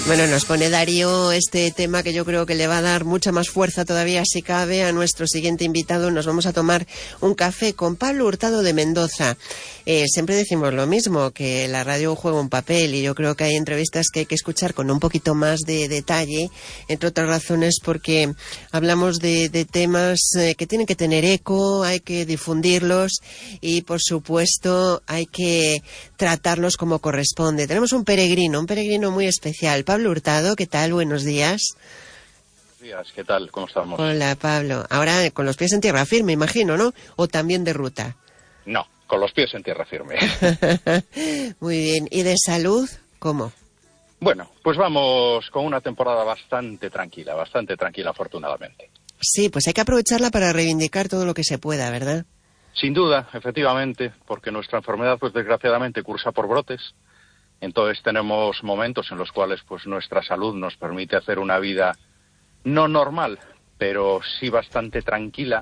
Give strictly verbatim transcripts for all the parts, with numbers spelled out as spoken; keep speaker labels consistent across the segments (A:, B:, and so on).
A: Bueno, nos pone Darío este tema que yo creo que le va a dar mucha más fuerza todavía, si cabe, a nuestro siguiente invitado. Nos vamos a tomar un café con Pablo Hurtado de Mendoza. Eh, siempre decimos lo mismo, que la radio juega un papel, y yo creo que hay entrevistas que hay que escuchar con un poquito más de detalle, entre otras razones porque hablamos de, de temas eh, que tienen que tener eco, hay que difundirlos y, por supuesto, hay que tratarlos como corresponde. Tenemos un peregrino, un peregrino muy especial. Pablo Hurtado, ¿qué tal? Buenos días.
B: Buenos días, ¿qué tal? ¿Cómo estamos?
A: Hola, Pablo. Ahora con los pies en tierra firme, imagino, ¿no? ¿O también de ruta?
B: No, con los pies en tierra firme.
A: Muy bien. ¿Y de salud? ¿Cómo?
B: Bueno, pues vamos con una temporada bastante tranquila, bastante tranquila, afortunadamente.
A: Sí, pues hay que aprovecharla para reivindicar todo lo que se pueda, ¿verdad?
B: Sin duda, efectivamente, porque nuestra enfermedad, pues desgraciadamente, cursa por brotes. Entonces tenemos momentos en los cuales pues nuestra salud nos permite hacer una vida no normal, pero sí bastante tranquila,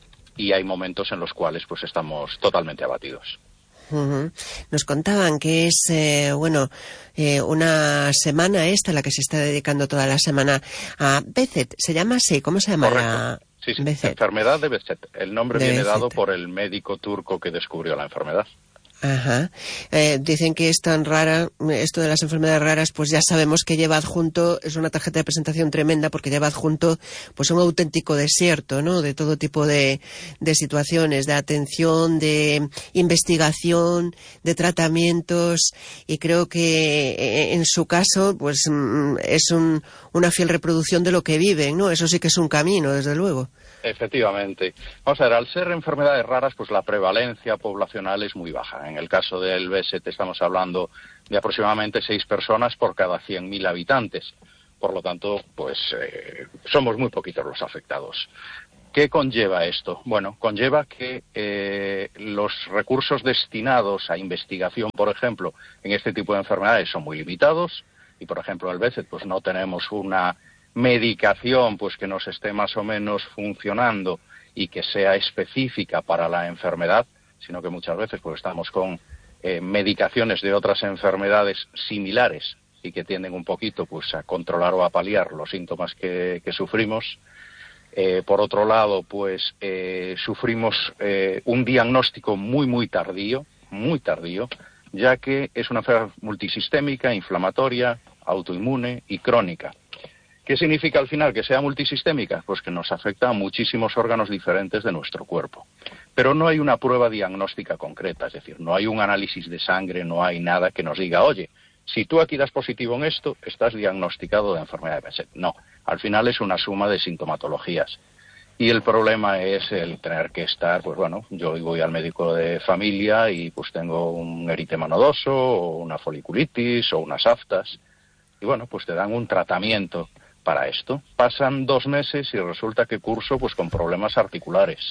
B: y hay momentos en los cuales pues estamos totalmente abatidos.
A: Uh-huh. Nos contaban que es, eh, bueno, eh, una semana esta la que se está dedicando toda la semana a Behçet. ¿Se llama así? ¿Cómo se llama?
B: Correcto. Sí, sí.
A: Behçet.
B: Enfermedad de Behçet. El nombre
A: de
B: viene
A: Behçet.
B: dado por el médico turco que descubrió la enfermedad.
A: Ajá. Eh, dicen que es tan rara, esto de las enfermedades raras, pues ya sabemos que lleva adjunto, es una tarjeta de presentación tremenda, porque lleva adjunto pues un auténtico desierto, ¿no? De todo tipo de, de situaciones, de atención, de investigación, de tratamientos, y creo que en su caso, pues es un, una fiel reproducción de lo que viven, ¿no? Eso sí que es un camino, desde luego.
B: Efectivamente. Vamos a ver, al ser enfermedades raras, pues la prevalencia poblacional es muy baja. En el caso del Behçet estamos hablando de aproximadamente seis personas por cada cien mil habitantes. Por lo tanto, pues eh, somos muy poquitos los afectados. ¿Qué conlleva esto? Bueno, conlleva que eh, los recursos destinados a investigación, por ejemplo, en este tipo de enfermedades son muy limitados. Y, por ejemplo, el Behçet, pues no tenemos una medicación pues que nos esté más o menos funcionando y que sea específica para la enfermedad, sino que muchas veces pues estamos con eh, medicaciones de otras enfermedades similares y que tienden un poquito pues a controlar o a paliar los síntomas que, que sufrimos. Eh, por otro lado, pues eh, sufrimos eh, un diagnóstico muy muy tardío, muy tardío, ya que es una enfermedad multisistémica, inflamatoria, autoinmune y crónica. ¿Qué significa al final que sea multisistémica? Pues que nos afecta a muchísimos órganos diferentes de nuestro cuerpo. Pero no hay una prueba diagnóstica concreta, es decir, no hay un análisis de sangre, no hay nada que nos diga, oye, si tú aquí das positivo en esto, estás diagnosticado de enfermedad de Behçet. No, al final es una suma de sintomatologías. Y el problema es el tener que estar, pues bueno, yo voy al médico de familia y pues tengo un eritema nodoso, o una foliculitis, o unas aftas, y bueno, pues te dan un tratamiento para esto. Pasan dos meses y resulta que curso pues con problemas articulares.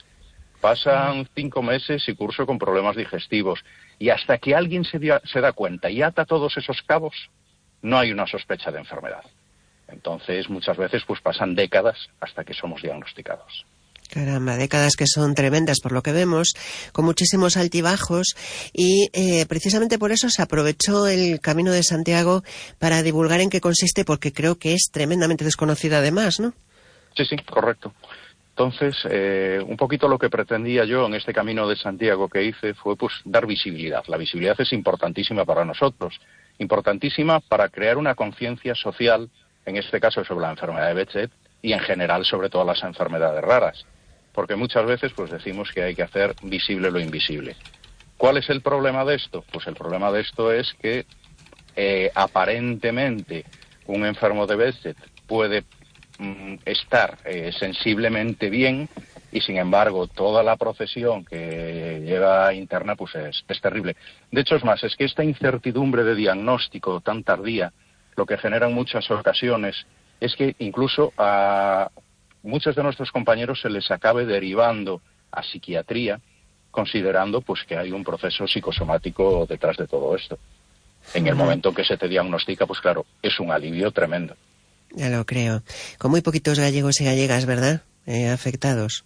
B: Pasan cinco meses y curso con problemas digestivos. Y hasta que alguien se, dio, se da cuenta y ata todos esos cabos, no hay una sospecha de enfermedad. Entonces, muchas veces pues pasan décadas hasta que somos diagnosticados.
A: Caramba, décadas que son tremendas por lo que vemos, con muchísimos altibajos, y eh, precisamente por eso se aprovechó el Camino de Santiago para divulgar en qué consiste, porque creo que es tremendamente desconocida además, ¿no?
B: Sí, sí, correcto. Entonces, eh, un poquito lo que pretendía yo en este Camino de Santiago que hice fue pues dar visibilidad. La visibilidad es importantísima para nosotros, importantísima para crear una conciencia social, en este caso sobre la enfermedad de Behçet, y en general sobre todas las enfermedades raras. Porque muchas veces pues decimos que hay que hacer visible lo invisible. ¿Cuál es el problema de esto? Pues el problema de esto es que eh, aparentemente un enfermo de Behçet puede mm, estar eh, sensiblemente bien, y sin embargo toda la procesión que lleva interna pues es, es terrible. De hecho, es más, es que esta incertidumbre de diagnóstico tan tardía lo que genera en muchas ocasiones es que incluso a muchos de nuestros compañeros se les acabe derivando a psiquiatría, considerando pues que hay un proceso psicosomático detrás de todo esto. En el uh-huh. momento que se te diagnostica, pues claro, es un alivio tremendo.
A: Ya lo creo. Con muy poquitos gallegos y gallegas, ¿verdad? Eh, afectados.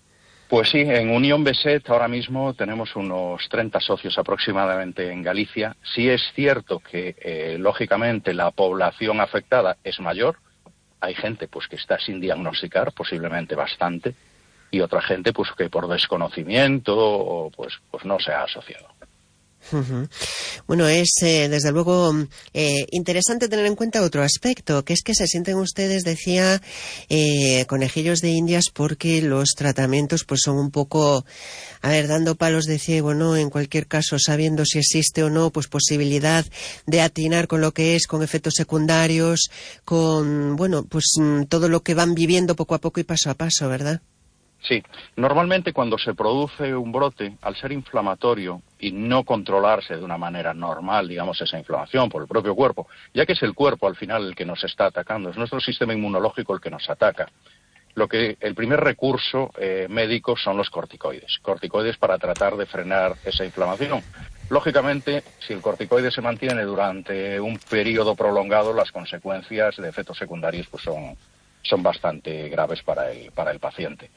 B: Pues sí, en Unión B S E T ahora mismo tenemos unos treinta socios aproximadamente en Galicia. Sí es cierto que, eh, lógicamente, la población afectada es mayor. Hay gente pues que está sin diagnosticar, posiblemente bastante, y otra gente pues que por desconocimiento o pues, pues no se ha asociado.
A: Uh-huh. Bueno, es eh, desde luego eh, interesante tener en cuenta otro aspecto, que es que se sienten ustedes, decía, eh, conejillos de indias porque los tratamientos pues son un poco, a ver, dando palos de ciego, ¿no? En cualquier caso, sabiendo si existe o no, pues posibilidad de atinar con lo que es, con efectos secundarios, con, bueno, pues todo lo que van viviendo poco a poco y paso a paso, ¿verdad?
B: Sí, normalmente cuando se produce un brote, al ser inflamatorio y no controlarse de una manera normal, digamos, esa inflamación por el propio cuerpo, ya que es el cuerpo al final el que nos está atacando, es nuestro sistema inmunológico el que nos ataca. Lo que el primer recurso eh, médico son los corticoides, corticoides para tratar de frenar esa inflamación. Lógicamente, si el corticoide se mantiene durante un periodo prolongado, las consecuencias de efectos secundarios pues son, son bastante graves para el, para el paciente.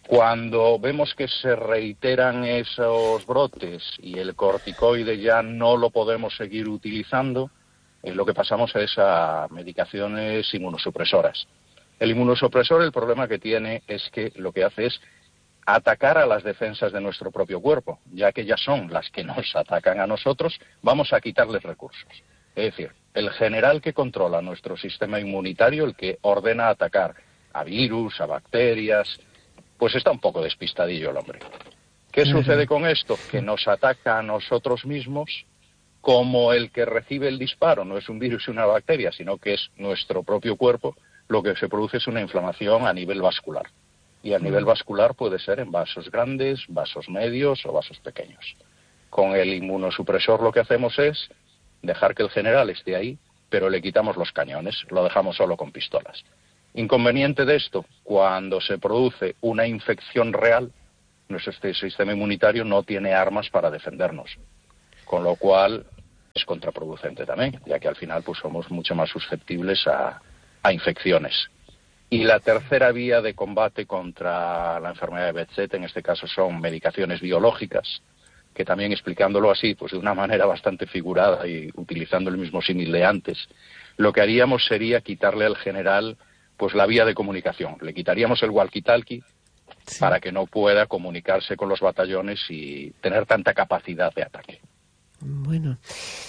B: Cuando vemos que se reiteran esos brotes y el corticoide ya no lo podemos seguir utilizando, eh, lo que pasamos es a medicaciones inmunosupresoras. El inmunosupresor, el problema que tiene es que lo que hace es atacar a las defensas de nuestro propio cuerpo, ya que ya son las que nos atacan a nosotros, vamos a quitarles recursos. Es decir, el general que controla nuestro sistema inmunitario, el que ordena atacar a virus, a bacterias, pues está un poco despistadillo el hombre. ¿Qué uh-huh. sucede con esto? Que nos ataca a nosotros mismos, como el que recibe el disparo no es un virus y una bacteria, sino que es nuestro propio cuerpo, lo que se produce es una inflamación a nivel vascular. Y a nivel vascular puede ser en vasos grandes, vasos medios o vasos pequeños. Con el inmunosupresor lo que hacemos es dejar que el general esté ahí, pero le quitamos los cañones, lo dejamos solo con pistolas. Inconveniente de esto, cuando se produce una infección real, nuestro sistema inmunitario no tiene armas para defendernos, con lo cual es contraproducente también, ya que al final pues somos mucho más susceptibles a, a infecciones. Y la tercera vía de combate contra la enfermedad de B S E T, en este caso, son medicaciones biológicas, que también explicándolo así, pues de una manera bastante figurada y utilizando el mismo símil de antes, lo que haríamos sería quitarle al general pues la vía de comunicación. Le quitaríamos el walkie-talkie sí. para que no pueda comunicarse con los batallones y tener tanta capacidad de ataque.
A: Bueno,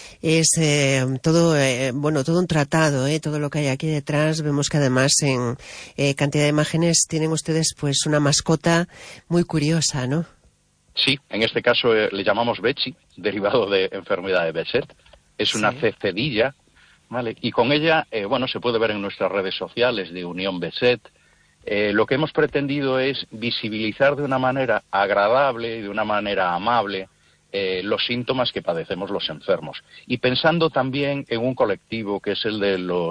A: es eh, todo eh, bueno todo un tratado, eh, todo lo que hay aquí detrás. Vemos que además en eh, cantidad de imágenes tienen ustedes pues una mascota muy curiosa, ¿no?
B: Sí, en este caso eh, le llamamos Bechi, derivado de enfermedad de B S E T. Es una sí. cecedilla. Vale, y con ella, eh, bueno, se puede ver en nuestras redes sociales de Unión B S E T. Eh, lo que hemos pretendido es visibilizar de una manera agradable y de una manera amable eh, los síntomas que padecemos los enfermos. Y pensando también en un colectivo que es el de los,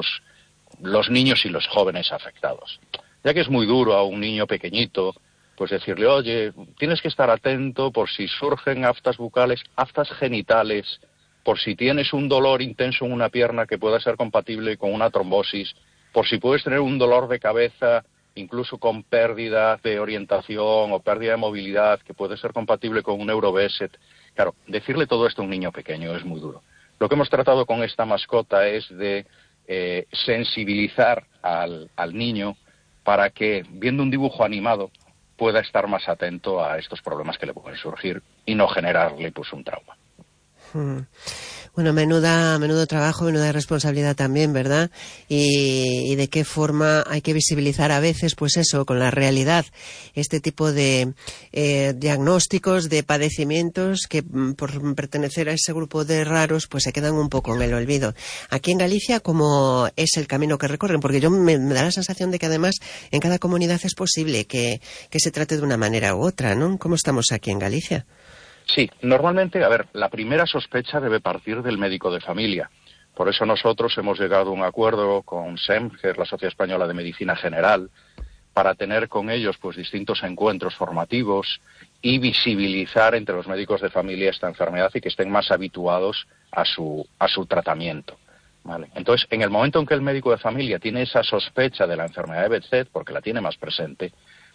B: los niños y los jóvenes afectados. Ya que es muy duro a un niño pequeñito, pues decirle, oye, tienes que estar atento por si surgen aftas bucales, aftas genitales, por si tienes un dolor intenso en una pierna que pueda ser compatible con una trombosis, por si puedes tener un dolor de cabeza, incluso con pérdida de orientación o pérdida de movilidad, que puede ser compatible con un euro B S E T. Claro, decirle todo esto a un niño pequeño es muy duro. Lo que hemos tratado con esta mascota es de eh, sensibilizar al, al niño para que, viendo un dibujo animado, pueda estar más atento a estos problemas que le pueden surgir y no generarle pues un trauma.
A: Hmm. Bueno, menuda, menudo trabajo, menuda responsabilidad también, ¿verdad? Y, y de qué forma hay que visibilizar a veces, pues eso, con la realidad, este tipo de eh, diagnósticos, de padecimientos que por pertenecer a ese grupo de raros, pues se quedan un poco en el olvido. Aquí en Galicia, ¿cómo es el camino que recorren? Porque yo me, me da la sensación de que además en cada comunidad es posible que, que se trate de una manera u otra, ¿no? ¿Cómo estamos aquí en Galicia?
B: Sí, normalmente, a ver, la primera sospecha debe partir del médico de familia. Por eso nosotros hemos llegado a un acuerdo con S E M, que es la Sociedad Española de Medicina General, para tener con ellos pues distintos encuentros formativos y visibilizar entre los médicos de familia esta enfermedad y que estén más habituados a su, a su tratamiento. ¿Vale? Entonces, en el momento en que el médico de familia tiene esa sospecha de la enfermedad de B S E T, porque la tiene más presente,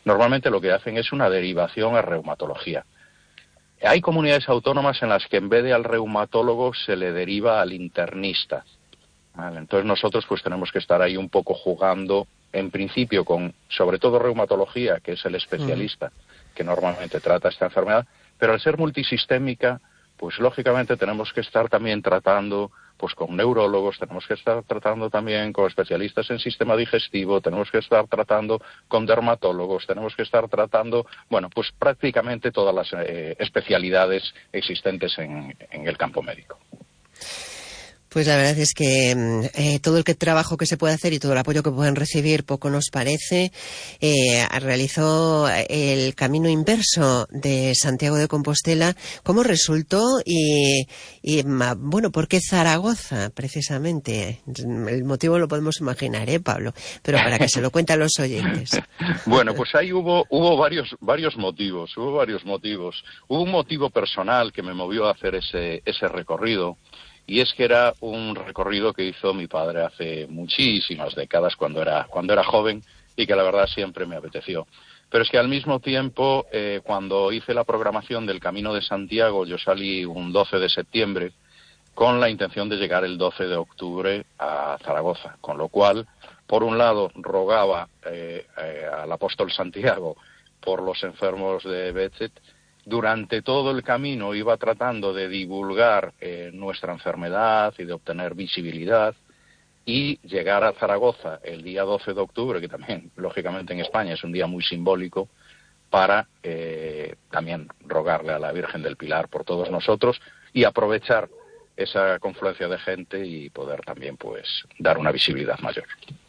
B: normalmente lo que hacen es una derivación a reumatología. Hay comunidades autónomas en las que en vez de al reumatólogo se le deriva al internista. ¿Vale? Entonces nosotros pues tenemos que estar ahí un poco jugando, en principio con, sobre todo reumatología, que es el especialista mm. que normalmente trata esta enfermedad, pero al ser multisistémica, pues lógicamente tenemos que estar también tratando pues con neurólogos, tenemos que estar tratando también con especialistas en sistema digestivo, tenemos que estar tratando con dermatólogos, tenemos que estar tratando, bueno, pues prácticamente todas las eh, especialidades existentes en, en el campo médico.
A: Pues la verdad es que eh, todo el que, trabajo que se puede hacer y todo el apoyo que pueden recibir, poco nos parece. Eh, realizó el camino inverso de Santiago de Compostela. ¿Cómo resultó? Y, y bueno, ¿por qué Zaragoza, precisamente? El motivo lo podemos imaginar, ¿eh, Pablo? Pero para que se lo cuenten los oyentes.
B: Bueno, pues ahí hubo hubo varios varios motivos, hubo varios motivos. Hubo un motivo personal que me movió a hacer ese ese recorrido. Y es que era un recorrido que hizo mi padre hace muchísimas décadas cuando era cuando era joven y que la verdad siempre me apeteció. Pero es que al mismo tiempo, eh, cuando hice la programación del Camino de Santiago, yo salí un doce de septiembre con la intención de llegar el doce de octubre a Zaragoza. Con lo cual, por un lado, rogaba eh, eh, al apóstol Santiago por los enfermos de Behçet. Durante todo el camino iba tratando de divulgar eh, nuestra enfermedad y de obtener visibilidad, y llegar a Zaragoza el día doce de octubre, que también, lógicamente, en España es un día muy simbólico, para eh, también rogarle a la Virgen del Pilar por todos nosotros y aprovechar esa confluencia de gente y poder también pues dar una visibilidad mayor.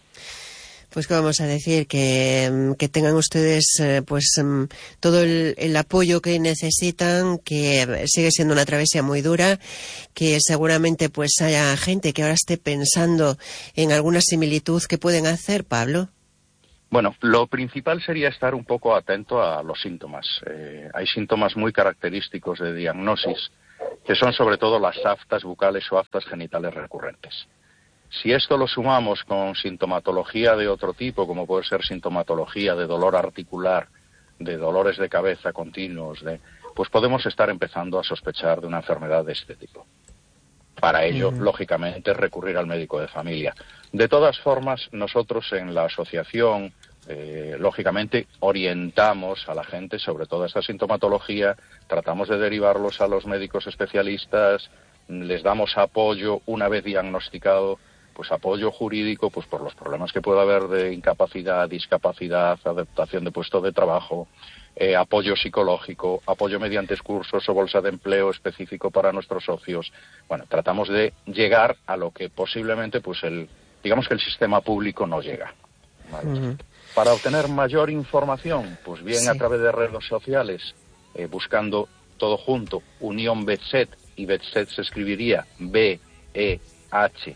A: Pues que vamos a decir que, que tengan ustedes eh, pues todo el, el apoyo que necesitan, que sigue siendo una travesía muy dura, que seguramente pues haya gente que ahora esté pensando en alguna similitud que pueden hacer, Pablo.
B: Bueno, lo principal sería estar un poco atento a los síntomas. Eh, hay síntomas muy característicos de diagnosis, que son sobre todo las aftas bucales o aftas genitales recurrentes. Si esto lo sumamos con sintomatología de otro tipo, como puede ser sintomatología de dolor articular, de dolores de cabeza continuos, de, pues podemos estar empezando a sospechar de una enfermedad de este tipo. Para ello, mm. lógicamente, recurrir al médico de familia. De todas formas, nosotros en la asociación, eh, lógicamente, orientamos a la gente sobre toda esta sintomatología, tratamos de derivarlos a los médicos especialistas, les damos apoyo una vez diagnosticado, pues apoyo jurídico, pues por los problemas que pueda haber de incapacidad, discapacidad, adaptación de puesto de trabajo, eh, apoyo psicológico, apoyo mediante cursos o bolsa de empleo específico para nuestros socios. Bueno, tratamos de llegar a lo que posiblemente, pues el, digamos que el sistema público no llega. ¿Vale? Uh-huh. Para obtener mayor información, pues bien sí. a través de redes sociales, eh, buscando todo junto, Unión Behçet, y Behçet se escribiría B E H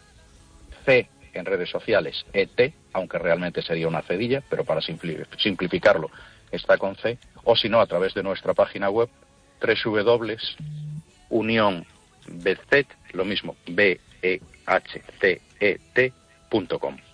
B: C en redes sociales, E T, aunque realmente sería una cedilla, pero para simplificarlo está con C, o si no, a través de nuestra página web, w w w punto unión behçet, lo mismo, B E H C E T punto com.